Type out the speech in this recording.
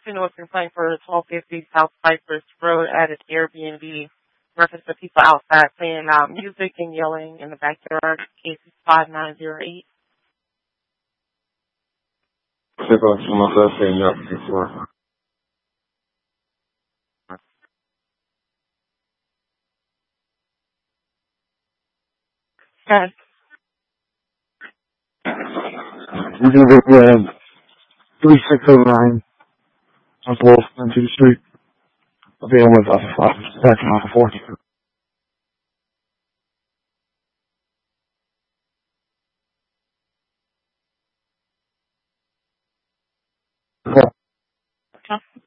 to know if you're playing for 1250 South Cypress Road at an Airbnb. Reference to people outside playing loud music and yelling in the backyard. Case is 5908. Você costuma fazer melhor que for. Okay. We're going to be 3609 South Wolfman 2 Street. I'll be on with second off 40. Okay.